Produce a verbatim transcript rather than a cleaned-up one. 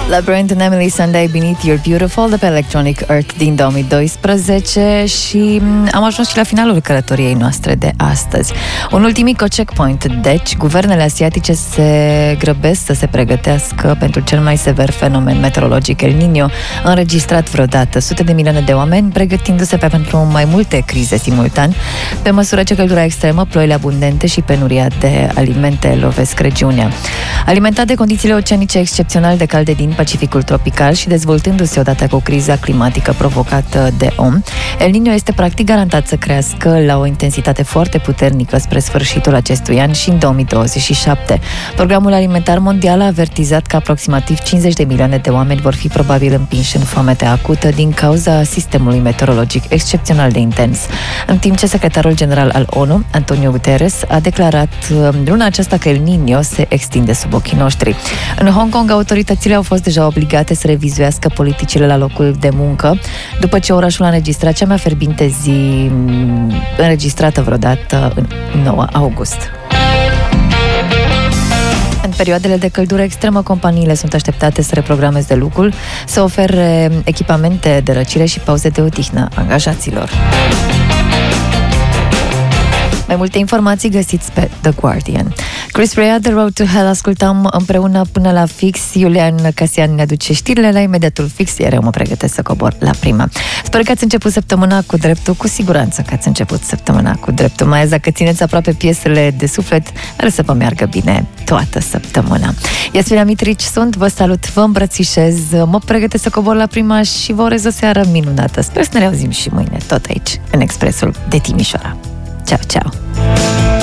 La Brent and Emily Sunday, Beneath You're Beautiful, de pe Electronic Earth din două mii doisprezece, și am ajuns și la finalul călătoriei noastre de astăzi. Un ultimic checkpoint, deci, guvernele asiatice se grăbesc să se pregătească pentru cel mai sever fenomen meteorologic, El Niño, înregistrat vreodată. Sute de milioane de oameni pregătindu-se pe pentru mai multe crize simultan, pe măsură ce căldura extremă, ploile abundente și penuria de alimente lovesc regiunea. Alimentat de condițiile oceanice excepțional de calde din Pacificul tropical și dezvoltându-se odată cu criza climatică provocată de om, El Niño este practic garantat să crească la o intensitate foarte puternică spre sfârșitul acestui an și în două mii douăzeci și șapte. Programul Alimentar Mondial a avertizat că aproximativ cincizeci de milioane de oameni vor fi probabil împinși în foamete acută din cauza sistemului meteorologic excepțional de intens. În timp ce secretarul general al ONU, Antonio Guterres, a declarat luna aceasta că El Niño se extinde sub ochii noștri. În Hong Kong, autoritățile au fost deja obligate să revizuiască politicile la locul de muncă, după ce orașul a înregistrat cea mai fierbinte zi înregistrată vreodată în nouă august. În perioadele de căldură extremă, companiile sunt așteptate să reprogrameze de lucrul, să ofere echipamente de răcire și pauze de odihnă angajaților. Mai multe informații găsiți pe The Guardian. Chris Rea, The Road to Hell, ascultam împreună până la fix. Iulian Casian ne aduce știrile la imediatul fix, iar eu mă pregătesc să cobor la prima. Sper că ați început săptămâna cu dreptul, cu siguranță că ați început săptămâna cu dreptul, mai ales dacă țineți aproape piesele de suflet, are să vă meargă bine toată săptămâna. Iasmina Mitrici sunt, vă salut, vă îmbrățișez, mă pregătesc să cobor la prima și vă urez o seară minunată. Sper să ne reauzim și mâine, tot aici, în Expresul de Timișoara. Ciao, ciao!